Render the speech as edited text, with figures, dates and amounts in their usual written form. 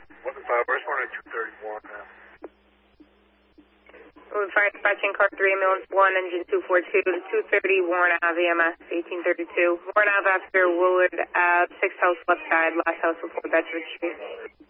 Where's one at 231 now? Fire dispatching car 3, ambulance 1, engine 242 to 230 Warren Ave, EMS 1832. Warren Ave after Woolard Ave, 6th house left side, last house before Bedford Street.